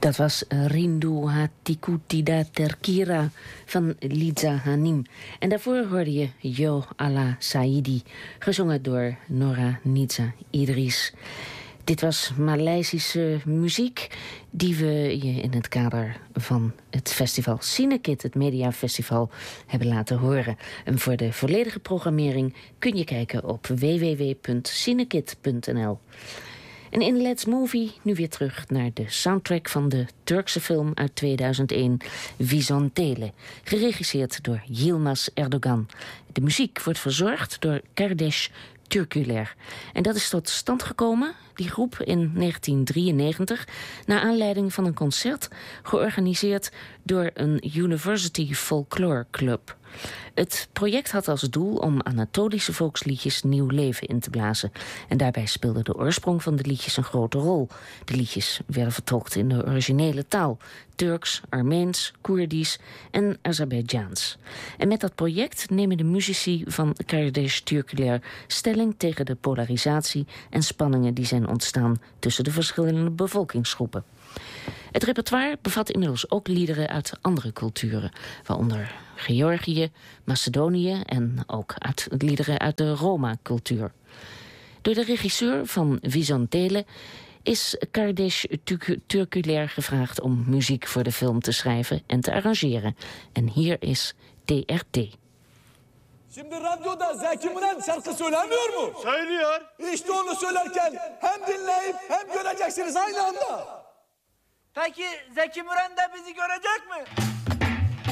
Dat was Rindu Hatikutida Terkira van Liza Hanim. En daarvoor hoorde je Yo Allah Saidi, gezongen door Nora Niza Idris. Dit was Maleisische muziek die we je in het kader van het festival Cinekit, het mediafestival, hebben laten horen. En voor de volledige programmering kun je kijken op www.cinekit.nl. En in Let's Movie nu weer terug naar de soundtrack van de Turkse film uit 2001, Vizontele, geregisseerd door Yilmaz Erdogan. De muziek wordt verzorgd door Kardeş Türküler. En dat is tot stand gekomen, die groep, in 1993... naar aanleiding van een concert georganiseerd door een University Folklore Club. Het project had als doel om Anatolische volksliedjes nieuw leven in te blazen. En daarbij speelde de oorsprong van de liedjes een grote rol. De liedjes werden vertolkt in de originele taal: Turks, Armeens, Koerdisch en Azerbeidzjaans. En met dat project nemen de muzici van Kardeş Türküler stelling tegen de polarisatie en spanningen die zijn ontstaan tussen de verschillende bevolkingsgroepen. Het repertoire bevat inmiddels ook liederen uit andere culturen, waaronder Georgië, Macedonië en ook liederen uit de Roma-cultuur. Door de regisseur van Vizontele is Kardeş Türküler gevraagd om muziek voor de film te schrijven en te arrangeren. En hier is TRT. Şimdi radyoda Zeki Müren şarkı söylemiyor mu? Söylüyor. İşte onu söylerken hem dinleyip hem göreceksiniz aynı anda. Peki Zeki Müren de bizi görecek mi?